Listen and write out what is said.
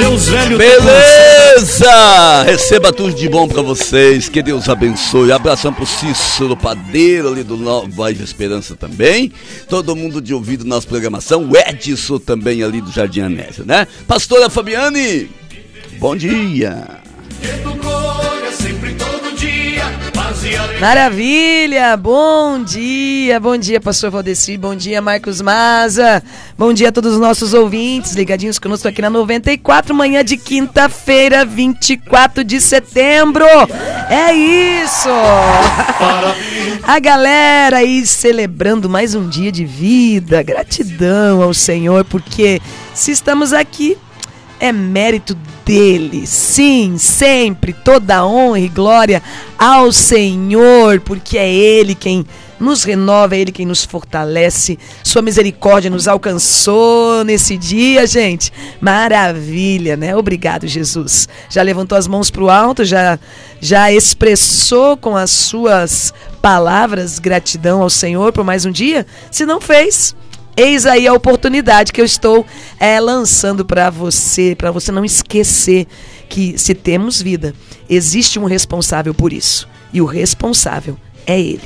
Deus velho. Beleza! Receba tudo de bom pra vocês, que Deus abençoe. Abração pro Cícero Padeiro ali do Voz de Esperança também. Todo mundo de ouvido na nossa programação. O Edson também ali do Jardim Anésio, né? Pastora Fabiane, bom dia. Maravilha, bom dia, pastor Valdeci, bom dia Marcos Maza, bom dia a todos os nossos ouvintes ligadinhos conosco aqui na 94, manhã de quinta-feira, 24 de setembro, é isso, a galera aí celebrando mais um dia de vida, gratidão ao Senhor, porque se estamos aqui, é mérito dele, sim, sempre, toda honra e glória ao Senhor, porque é Ele quem nos renova, é Ele quem nos fortalece, sua misericórdia nos alcançou nesse dia, gente, maravilha, né? Obrigado, Jesus. Já levantou as mãos para o alto, já expressou com as suas palavras gratidão ao Senhor por mais um dia? Se não fez, eis aí a oportunidade que eu estou lançando para você não esquecer que se temos vida, existe um responsável por isso, e o responsável é Ele.